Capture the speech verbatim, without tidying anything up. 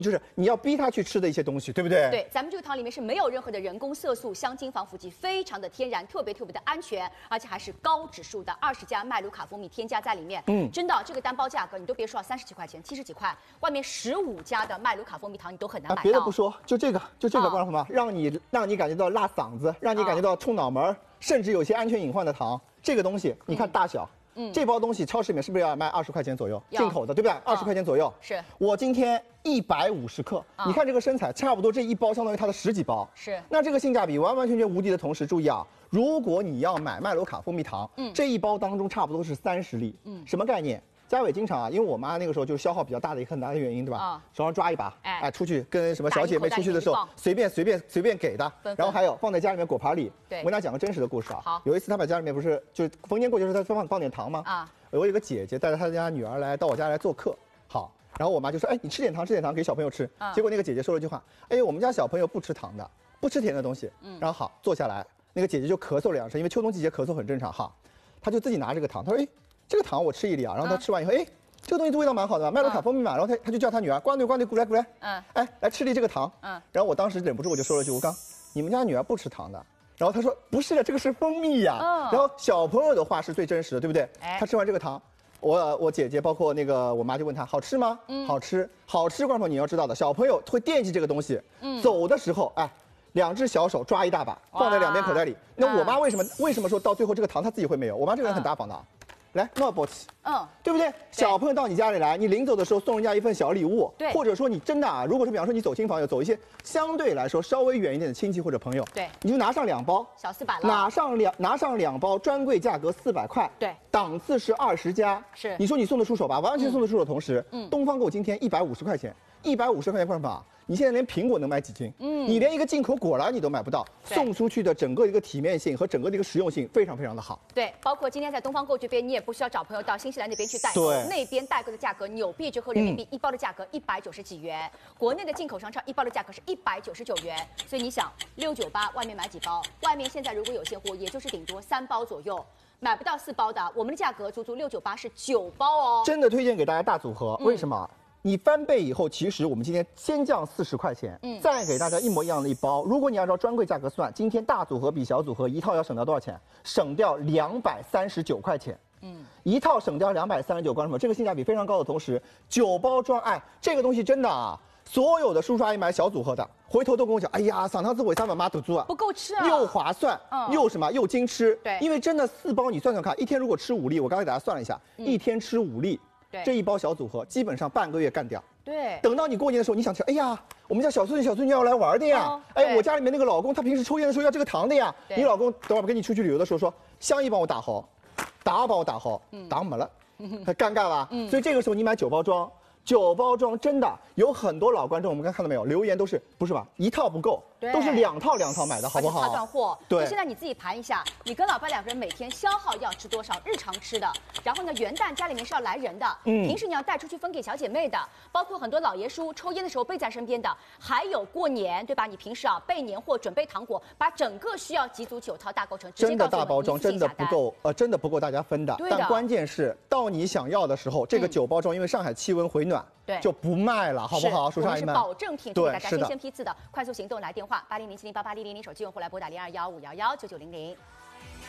就是你要逼他去吃的一些东西，对不对？ 对，咱们这个糖里面是没有任何的人工色素、香精、防腐剂，非常的天然，特别特别的安全，而且还是高指数的二十加麦卢卡蜂蜜添加在里面。嗯，真的，这个单包价格你都别说了，三十几块钱、七十几块，外面十五家的麦卢卡蜂蜜糖你都很难买到。 啊、别的不说，就这个，就这个，观众朋友们，让你让你感觉到辣嗓子，让你感觉到冲脑门，甚至有些安全隐患的糖，这个东西你看大小。嗯嗯，这包东西超市里面是不是要卖二十块钱左右？进口的对不对？二十块钱左右。 是我今天一百五十克，你看这个身材，差不多这一包相当于它的十几包。 是， 那这个性价比完完全全无敌的同时，注意啊，如果你要买麦卢卡蜂蜜糖，嗯，这一包当中差不多是三十粒，嗯，什么概念？嘉伟经常啊，因为我妈那个时候就是消耗比较大的一个很大的原因，对吧？啊，手上抓一把，哎，出去跟什么小姐妹出去的时候，随便随便随便给的。然后还有放在家里面果盘里。对，我跟大家讲个真实的故事啊。好，有一次她把家里面不是就逢年过节时候她放放点糖吗？啊，我有个姐姐带着她家女儿来到我家来做客，好，然后我妈就说，哎，你吃点糖，吃点糖给小朋友吃。结果那个姐姐说了一句话，哎，我们家小朋友不吃糖的，不吃甜的东西。嗯，然后好坐下来，那个姐姐就咳嗽了两声，因为秋冬季节咳嗽很正常哈，她就自己拿这个糖，她说，哎，这个糖我吃一粒啊，然后她吃完以后，哎。这个东西味道蛮好的，麦卢卡蜂蜜嘛，然后他他就叫他女儿，乖女乖女，过来过来，嗯，哎，来吃粒这个糖，嗯，然后我当时忍不住我就说了句，我刚，你们家女儿不吃糖的，然后他说不是的，这个是蜂蜜呀，嗯，然后小朋友的话是最真实的，对不对？哎，他吃完这个糖，我我姐姐包括那个我妈就问他好吃吗？嗯，好吃，好吃，观众你要知道的，小朋友会惦记这个东西，嗯，走的时候，哎。两只小手抓一大把，放在两边口袋里。那我妈为什么为什么说到最后这个糖她自己会没有？我妈这个人很大方的啊。来，那包起，嗯，对不对？小朋友到你家里来，你临走的时候送人家一份小礼物，对，或者说你真的啊，如果是比方说你走亲访友，走一些相对来说稍微远一点的亲戚或者朋友，对，你就拿上两包， 小四百了， 拿上两拿上两包，专柜价格四百块，对，档次是二十加，是，你说你送得出手吧？完全送得出手，同时，嗯，东方购今天一百五十块钱，一百五十块钱换法。你现在连苹果能买几斤？嗯，你连一个进口果篮你都买不到，送出去的整个一个体面性和整个的一个实用性非常非常的好。 对，包括今天在东方购这边，你也不需要找朋友到新西兰那边去代购，那边代购的价格纽币折合人民币一包的价格一百九十几元，国内的进口商超一包的价格是一百九十九元，所以你想六九八外面买几包？外面现在如果有现货，也就是顶多三包左右。买不到四包的，我们的价格足足六九八是九包哦。 真的推荐给大家大组合，为什么？你翻倍以后，其实我们今天先降四十块钱，嗯，再给大家一模一样的一包。如果你按照专柜价格算，今天大组合比小组合一套要省掉多少钱？省掉两百三十九块钱，嗯，一套省掉两百三十九，观众朋友，这个性价比非常高的同时，九包装，哎，这个东西真的啊，所有的叔叔阿姨买小组合的，回头都跟我讲，哎呀，上趟子为啥把妈都做啊？ 不够吃啊， 又划算，嗯，又什么又精吃，对，因为真的四包你算算看，一天如果吃五粒，我刚才给大家算了一下，嗯、一天吃五粒。这一包小组合基本上半个月干掉。对，等到你过年的时候，你想吃，哎呀，我们家小孙子小孙女要来玩的呀，哦、哎，我家里面那个老公他平时抽烟的时候要这个糖的呀，你老公等会儿跟你出去旅游的时候说，香一帮我打好，打帮我打好，嗯、糖没了，很尴尬吧？嗯，所以这个时候你买九包装。九包装真的有很多老观众，我们刚看到没有？留言都是不是吧？一套不够，都是两套两套买的，好不好？ 大断货。对。现在你自己盘一下，你跟老爸两个人每天消耗要吃多少？日常吃的，然后呢，元旦家里面是要来人的，嗯，平时你要带出去分给小姐妹的，包括很多老爷叔抽烟的时候备在身边的，还有过年对吧？你平时啊备年货、准备糖果，把整个需要几组九套大构成， 真的大包装真的不够，呃，真的不够大家分的。对的。但关键是到你想要的时候，这个九包装因为上海气温回暖。对，就不卖了，好不好？叔叔阿姨们， 我们是保证挺出给大家新鲜批次的，快速行动来电话八零零七零八八零零零，手机用户来拨打零二幺五幺幺九九零零。